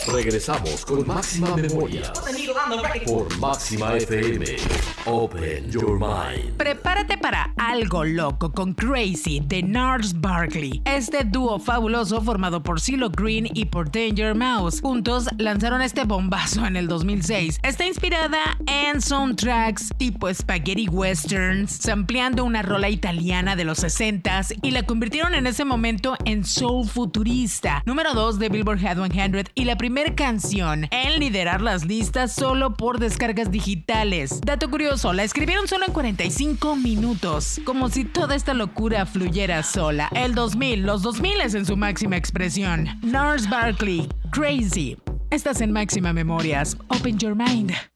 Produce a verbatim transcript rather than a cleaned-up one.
Regresamos con Máxima Memoria por Máxima F M. Open your mind. Prepárate para algo loco con Crazy de Gnarls Barkley. Este dúo fabuloso formado por CeeLo Green y por Danger Mouse. Juntos lanzaron este bombazo en el dos mil seis. Está inspirada en soundtracks tipo spaghetti westerns, sampleando una rola italiana de los sesentas y la convirtieron en ese momento en soul futurista. Número dos de Billboard Hot cien y la primera canción en liderar las listas solo por descargas digitales. Dato curioso, la escribieron solo en cuarenta y cinco minutos, como si toda esta locura fluyera sola. El dos mil, los dos mil es en su máxima expresión. Gnarls Barkley, Crazy. Estás en Máxima Memorias. Open your mind.